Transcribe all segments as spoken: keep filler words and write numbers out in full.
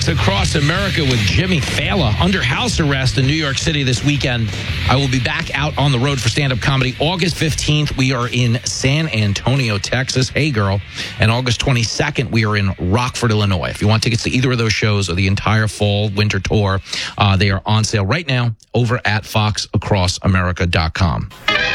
Fox Across America with Jimmy Fallon under house arrest in New York City this weekend. I will be back out on the road for stand-up comedy. August fifteenth, we are in San Antonio, Texas. Hey, girl. And August twenty-second, we are in Rockford, Illinois. If you want tickets to either of those shows or the entire fall, winter tour, uh, they are on sale right now over at fox across america dot com.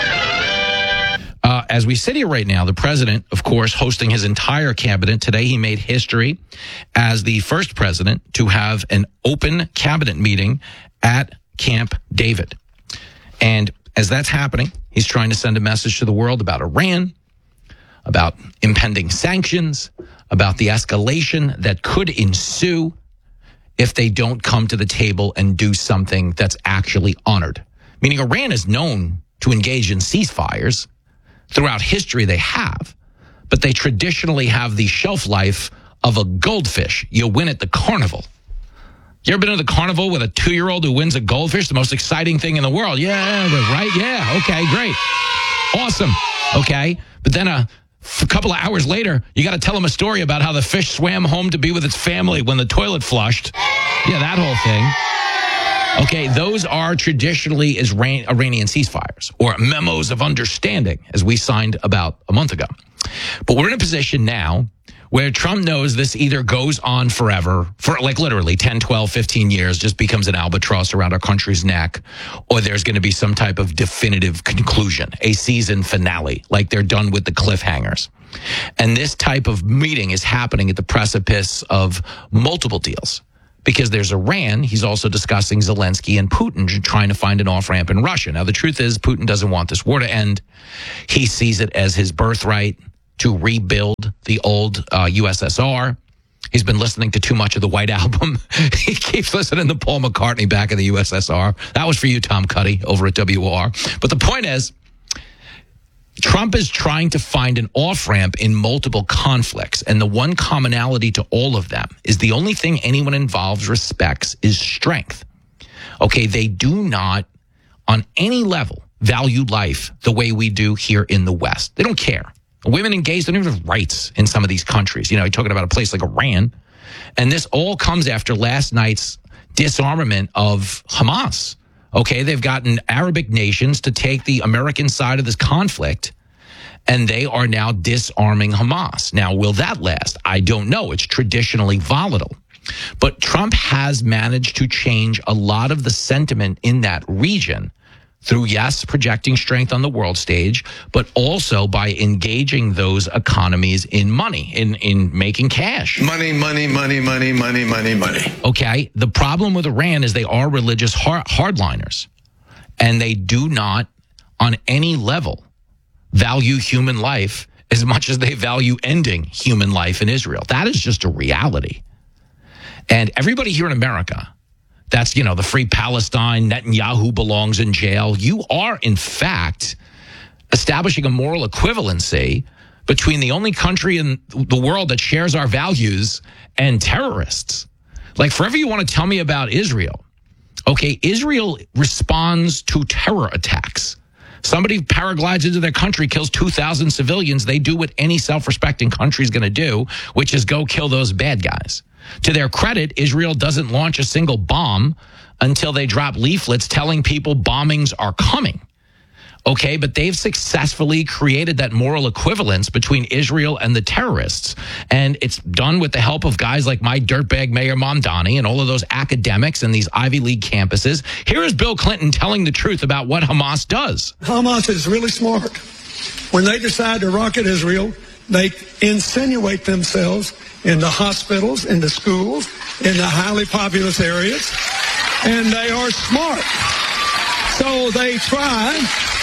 Uh, as we sit here right now, the president, of course, hosting his entire cabinet. Today, he made history as the first president to have an open cabinet meeting at Camp David. And as that's happening, he's trying to send a message to the world about Iran, about impending sanctions, about the escalation that could ensue if they don't come to the table and do something that's actually honored. Meaning Iran is known to engage in ceasefires. Throughout history, they have, but they traditionally have the shelf life of a goldfish. You win at the carnival. You ever been to the carnival with a two-year-old who wins a goldfish? The most exciting thing in the world. Yeah, right? Yeah, okay, great. Awesome, okay? But then a, a couple of hours later, you got to tell them a story about how the fish swam home to be with its family when the toilet flushed. Yeah, that whole thing. Okay, those are traditionally Iranian ceasefires or memos of understanding, as we signed about a month ago. But we're in a position now where Trump knows this either goes on forever, for like literally ten, twelve, fifteen years, just becomes an albatross around our country's neck, or there's going to be some type of definitive conclusion, a season finale, like they're done with the cliffhangers. And this type of meeting is happening at the precipice of multiple deals. Because there's Iran, he's also discussing Zelensky and Putin trying to find an off-ramp in Russia. Now, the truth is, Putin doesn't want this war to end. He sees it as his birthright to rebuild the old uh, U S S R. He's been listening to too much of the White Album. He keeps listening to Paul McCartney back in the U S S R. That was for you, Tom Cuddy, over at W O R. But the point is, Trump is trying to find an off-ramp in multiple conflicts, and the one commonality to all of them is the only thing anyone involved respects is strength. Okay, they do not, on any level, value life the way we do here in the West. They don't care. Women engaged don't even have rights in some of these countries. You know, you're talking about a place like Iran, and this all comes after last night's disarmament of Hamas. Okay, they've gotten Arabic nations to take the American side of this conflict, and they are now disarming Hamas. Now, will that last? I don't know. It's traditionally volatile. But Trump has managed to change a lot of the sentiment in that region through, yes, projecting strength on the world stage, but also by engaging those economies in money, in, in making cash. Money, money, money, money, money, money, money. Okay. The problem with Iran is they are religious hard- hardliners, and they do not, on any level, value human life as much as they value ending human life in Israel. That is just a reality. And everybody here in America, that's, you know, the Free Palestine, Netanyahu belongs in jail. You are, in fact, establishing a moral equivalency between the only country in the world that shares our values and terrorists. Like, forever you want to tell me about Israel. Okay, Israel responds to terror attacks. Somebody paraglides into their country, kills two thousand civilians. They do what any self-respecting country is going to do, which is go kill those bad guys. To their credit, Israel doesn't launch a single bomb until they drop leaflets telling people bombings are coming. Okay, but they've successfully created that moral equivalence between Israel and the terrorists. And it's done with the help of guys like my dirtbag Mayor Mamdani and all of those academics and these Ivy League campuses. Here is Bill Clinton telling the truth about what Hamas does. Hamas is really smart. When they decide to rocket Israel, they insinuate themselves in the hospitals, in the schools, in the highly populous areas, and they are smart. So they try,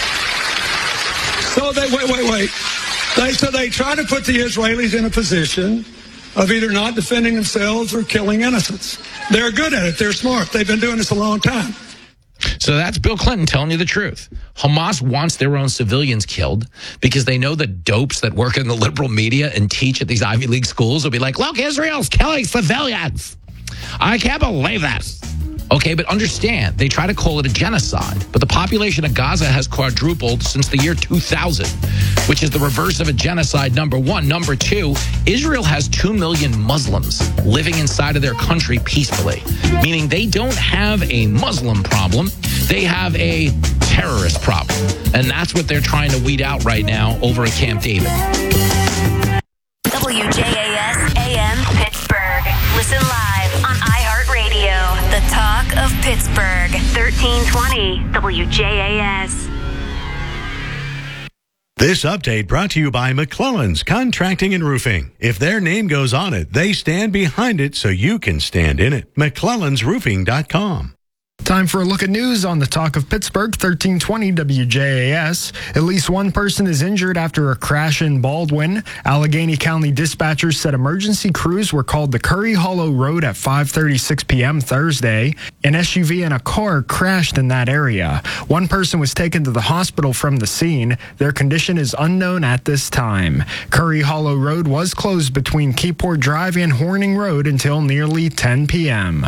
so they, wait, wait, wait. They, so they try to put the Israelis in a position of either not defending themselves or killing innocents. They're good at it. They're smart. They've been doing this a long time. So that's Bill Clinton telling you the truth. Hamas wants their own civilians killed because they know the dopes that work in the liberal media and teach at these Ivy League schools will be like, look, Israel's killing civilians. I can't believe that. Okay, but understand, they try to call it a genocide, but the population of Gaza has quadrupled since the year two thousand, which is the reverse of a genocide, number one. Number two, Israel has two million Muslims living inside of their country peacefully, meaning they don't have a Muslim problem, they have a terrorist problem. And that's what they're trying to weed out right now over at Camp David. W J A S A M Pittsburgh. Listen live on iHeartRadio. The talk of Pittsburgh. thirteen twenty W J A S. This update brought to you by McClellan's Contracting and Roofing. If their name goes on it, they stand behind it so you can stand in it. McClellans Roofing dot com. Time for a look at news on the Talk of Pittsburgh, thirteen twenty W J A S. At least one person is injured after a crash in Baldwin. Allegheny County dispatchers said emergency crews were called to Curry Hollow Road at five thirty-six p.m. Thursday. An S U V and a car crashed in that area. One person was taken to the hospital from the scene. Their condition is unknown at this time. Curry Hollow Road was closed between Keyport Drive and Horning Road until nearly ten p.m.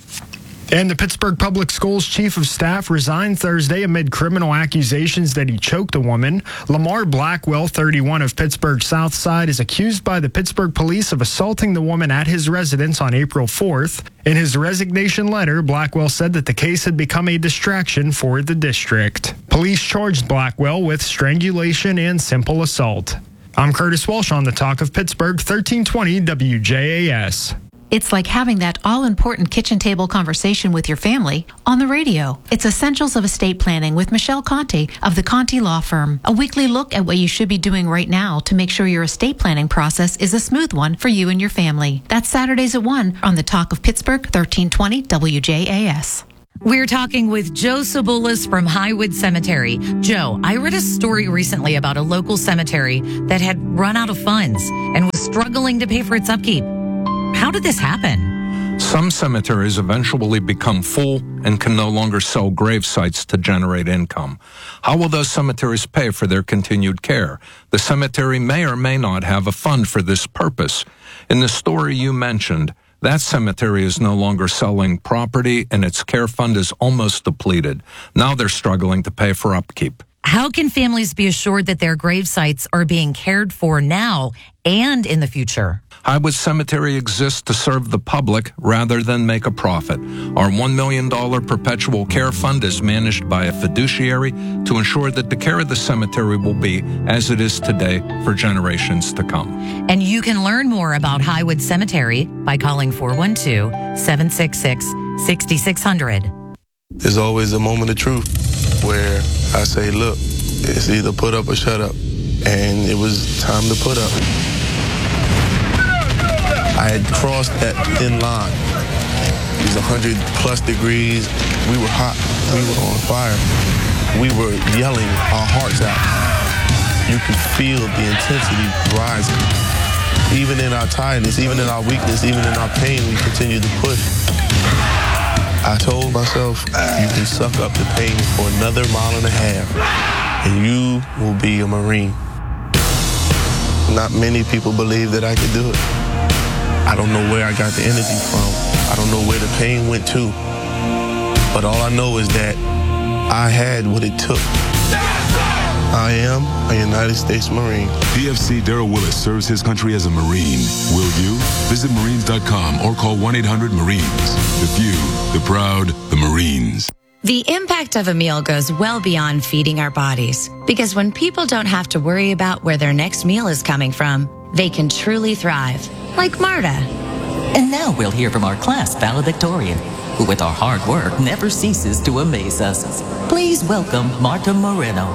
And the Pittsburgh Public Schools Chief of Staff resigned Thursday amid criminal accusations that he choked a woman. Lamar Blackwell, thirty-one, of Pittsburgh's South Side, is accused by the Pittsburgh police of assaulting the woman at his residence on April fourth. In his resignation letter, Blackwell said that the case had become a distraction for the district. Police charged Blackwell with strangulation and simple assault. I'm Curtis Walsh on the Talk of Pittsburgh, thirteen twenty W J A S. It's like having that all-important kitchen table conversation with your family on the radio. It's Essentials of Estate Planning with Michelle Conte of the Conte Law Firm. A weekly look at what you should be doing right now to make sure your estate planning process is a smooth one for you and your family. That's Saturdays at one on the Talk of Pittsburgh, thirteen twenty W J A S. We're talking with Joe Sobulis from Highwood Cemetery. Joe, I read a story recently about a local cemetery that had run out of funds and was struggling to pay for its upkeep. How did this happen? Some cemeteries eventually become full and can no longer sell grave sites to generate income. How will those cemeteries pay for their continued care? The cemetery may or may not have a fund for this purpose. In the story you mentioned, that cemetery is no longer selling property and its care fund is almost depleted. Now they're struggling to pay for upkeep. How can families be assured that their grave sites are being cared for now and in the future? Highwood Cemetery exists to serve the public rather than make a profit. Our one million dollars perpetual care fund is managed by a fiduciary to ensure that the care of the cemetery will be as it is today for generations to come. And you can learn more about Highwood Cemetery by calling four one two, seven six six, six six zero zero. There's always a moment of truth where I say, look, it's either put up or shut up. And it was time to put up. I had crossed that thin line. It was one hundred plus degrees. We were hot. We were on fire. We were yelling our hearts out. You could feel the intensity rising. Even in our tiredness, even in our weakness, even in our pain, we continued to push. I told myself, you can suck up the pain for another mile and a half, and you will be a Marine. Not many people believe that I could do it. I don't know where I got the energy from. I don't know where the pain went to. But all I know is that I had what it took. I am a United States Marine. P F C Darrell Willis serves his country as a Marine. Will you? Visit Marines dot com or call one eight hundred Marines. The few, the proud, the Marines. The impact of a meal goes well beyond feeding our bodies. Because when people don't have to worry about where their next meal is coming from, they can truly thrive. Like Marta. And now we'll hear from our class valedictorian, who with our hard work never ceases to amaze us. Please welcome Marta Moreno.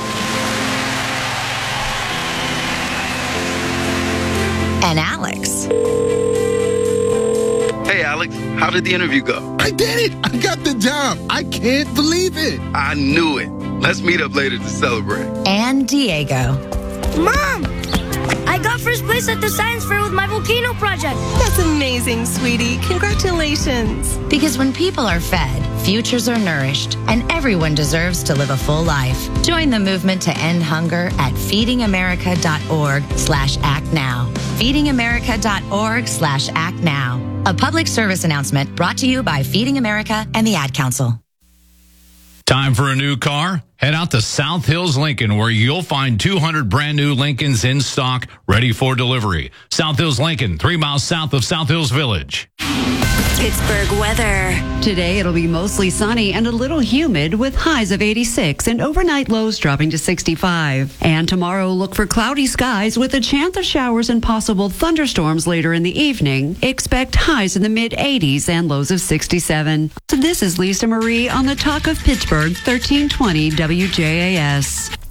And Alex. Hey, Alex, how did the interview go? I did it! I got the job! I can't believe it! I knew it. Let's meet up later to celebrate. And Diego. Mom! I got first place at the science fair with my volcano project. That's amazing, sweetie. Congratulations. Because when people are fed, futures are nourished, and everyone deserves to live a full life. Join the movement to end hunger at feeding america dot org slash act now. feeding america dot org slash act now. A public service announcement brought to you by Feeding America and the Ad Council. Time for a new car? Head out to South Hills Lincoln, where you'll find two hundred brand new Lincolns in stock, ready for delivery. South Hills Lincoln, three miles south of South Hills Village. Pittsburgh weather. Today it'll be mostly sunny and a little humid with highs of eighty-six and overnight lows dropping to sixty-five. And tomorrow look for cloudy skies with a chance of showers and possible thunderstorms later in the evening. Expect highs in the mid eighties and lows of sixty-seven. So this is Lisa Marie on the Talk of Pittsburgh, thirteen twenty W J A S.